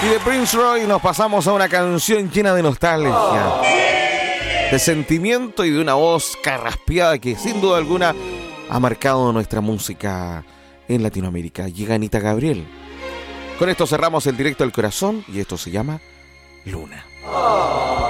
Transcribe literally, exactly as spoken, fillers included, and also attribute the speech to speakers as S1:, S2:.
S1: Y de Prince Roy nos pasamos a una canción llena de nostalgia, de sentimiento y de una voz carraspeada que sin duda alguna ha marcado nuestra música en Latinoamérica. Llega Anita Gabriel. Con esto cerramos el directo al corazón y esto se llama Luna.